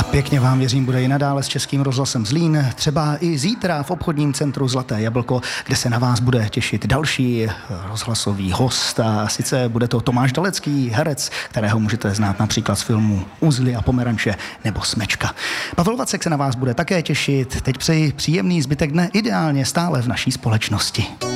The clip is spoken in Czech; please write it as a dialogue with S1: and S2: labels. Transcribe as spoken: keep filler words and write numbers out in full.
S1: Pěkně vám věřím, bude i nadále s Českým rozhlasem Zlín, třeba i zítra v obchodním centru Zlaté jablko, kde se na vás bude těšit další rozhlasový host, a sice bude to Tomáš Dalecký, herec, kterého můžete znát například z filmu Uzly a pomeranče nebo Smečka. Pavel Vacek se na vás bude také těšit. Teď přeji příjemný zbytek dne, ideálně stále v naší společnosti.